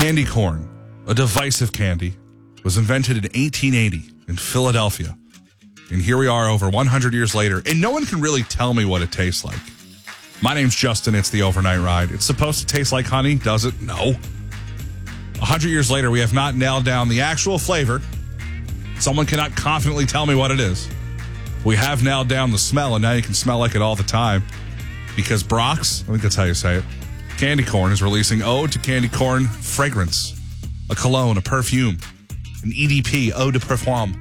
Candy corn, a divisive candy, was invented in 1880 in Philadelphia. And here we are over 100 years later, and no one can really tell me what it tastes like. My name's Justin. It's the Overnight Ride. It's supposed to taste like honey, does it? No. 100 years later, we have not nailed down the actual flavor. Someone cannot confidently tell me what it is. We have nailed down the smell, and now you can smell like it all the time. Because Brock's, I think that's how you say it, Candy Corn is releasing Ode to Candy Corn fragrance. A cologne, a perfume, an EDP, Eau de Parfum.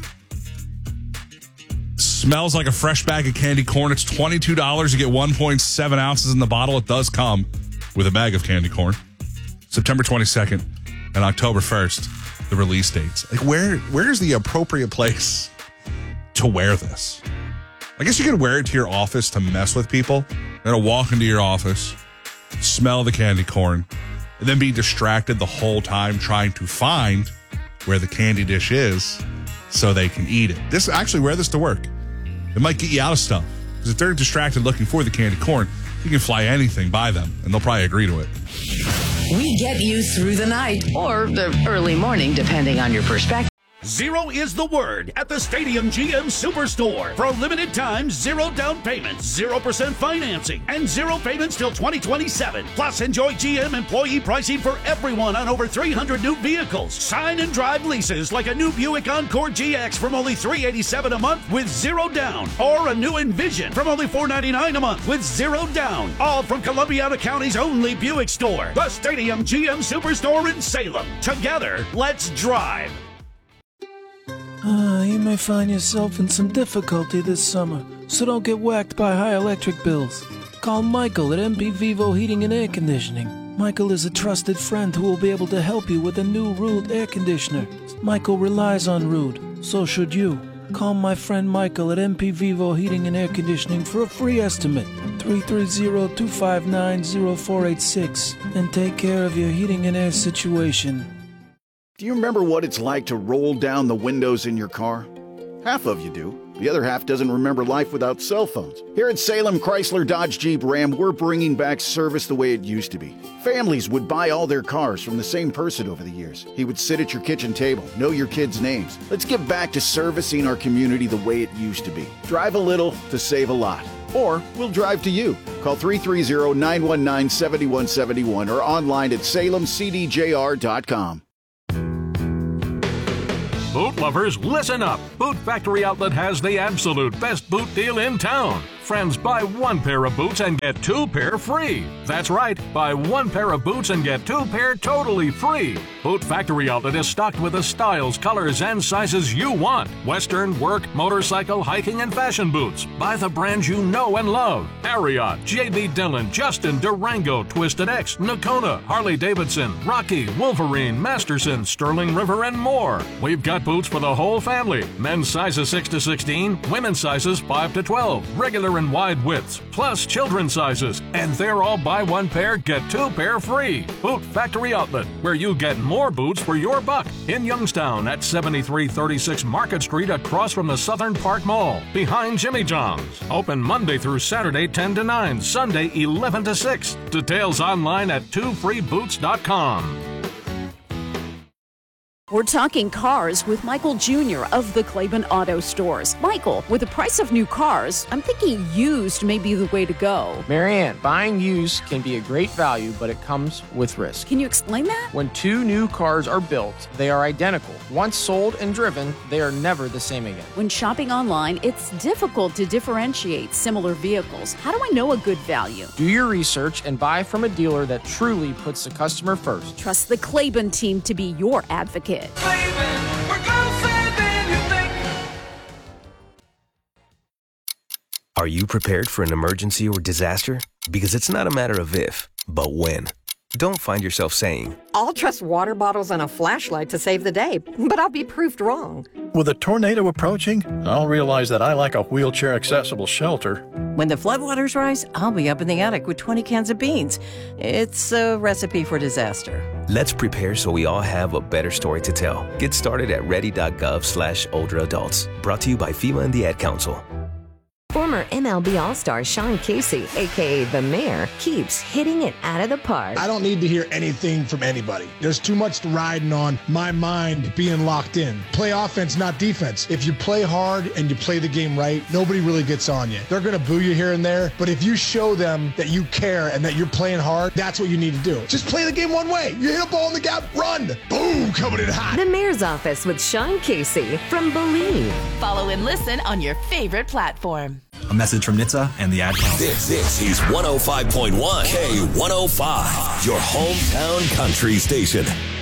Smells like a fresh bag of candy corn. It's $22. You get 1.7 ounces in the bottle. It does come with a bag of candy corn. September 22nd and October 1st, the release dates. Like, where's the appropriate place to wear this? I guess you could wear it to your office to mess with people. Then walk into your office, smell the candy corn, and then be distracted the whole time trying to find where the candy dish is so they can eat it. Wear this to work. It might get you out of stuff. Because if they're distracted looking for the candy corn, you can fly anything by them, and they'll probably agree to it. We get you through the night or the early morning, depending on your perspective. Zero is the word at the Stadium GM Superstore. For a limited time, zero down payments, 0% financing, and zero payments till 2027. Plus, enjoy GM employee pricing for everyone on over 300 new vehicles. Sign and drive leases like a new Buick Encore GX from only $387 a month with zero down. Or a new Envision from only $499 a month with zero down. All from Columbiana County's only Buick store. The Stadium GM Superstore in Salem. Together, let's drive. You may find yourself in some difficulty this summer, so don't get whacked by high electric bills. Call Michael at MP Vivo Heating and Air Conditioning. Michael is a trusted friend who will be able to help you with a new Rude air conditioner. Michael relies on Rude, so should you. Call my friend Michael at MP Vivo Heating and Air Conditioning for a free estimate. 330-259-0486 and take care of your heating and air situation. Do you remember what it's like to roll down the windows in your car? Half of you do. The other half doesn't remember life without cell phones. Here at Salem Chrysler Dodge Jeep Ram, we're bringing back service the way it used to be. Families would buy all their cars from the same person over the years. He would sit at your kitchen table, know your kids' names. Let's get back to servicing our community the way it used to be. Drive a little to save a lot. Or we'll drive to you. Call 330-919-7171 or online at salemcdjr.com. Boot lovers, listen up. Boot Factory Outlet has the absolute best boot deal in town. Friends, buy one pair of boots and get two pair free. That's right, buy one pair of boots and get two pair totally free. Boot Factory Outlet is stocked with the styles, colors, and sizes you want. Western, work, motorcycle, hiking, and fashion boots. Buy the brands you know and love. Ariat, J.B. Dillon, Justin, Durango, Twisted X, Nakona, Harley-Davidson, Rocky, Wolverine, Masterson, Sterling River, and more. We've got boots for the whole family. Men's sizes 6 to 16, women's sizes 5 to 12, regular and wide widths, plus children's sizes. And they're all buy one pair, get two pair free. Boot Factory Outlet, where you get more boots for your buck. In Youngstown at 7336 Market Street across from the Southern Park Mall, behind Jimmy John's. Open Monday through Saturday 10 to 9, Sunday 11 to 6. Details online at twofreeboots.com. We're talking cars with Michael Jr. of the Claiborne Auto Stores. Michael, with the price of new cars, I'm thinking used may be the way to go. Marianne, buying used can be a great value, but it comes with risk. Can you explain that? When two new cars are built, they are identical. Once sold and driven, they are never the same again. When shopping online, it's difficult to differentiate similar vehicles. How do I know a good value? Do your research and buy from a dealer that truly puts the customer first. Trust the Claiborne team to be your advocate. Are you prepared for an emergency or disaster? Because it's not a matter of if, but when. Don't find yourself saying, I'll trust water bottles and a flashlight to save the day, but I'll be proved wrong. With a tornado approaching, I'll realize that I lack a wheelchair-accessible shelter. When the floodwaters rise, I'll be up in the attic with 20 cans of beans. It's a recipe for disaster. Let's prepare so we all have a better story to tell. Get started at ready.gov/older adults. Brought to you by FEMA and the Ad Council. Former MLB All-Star Sean Casey, a.k.a. The Mayor, keeps hitting it out of the park. I don't need to hear anything from anybody. There's too much riding on my mind being locked in. Play offense, not defense. If you play hard and you play the game right, nobody really gets on you. They're going to boo you here and there, but if you show them that you care and that you're playing hard, that's what you need to do. Just play the game one way. You hit a ball in the gap, run. Boom, coming in hot. The Mayor's Office with Sean Casey from Believe. Follow and listen on your favorite platform. A message from NHTSA and the Ad Council. This is 105.1 K105, your hometown country station.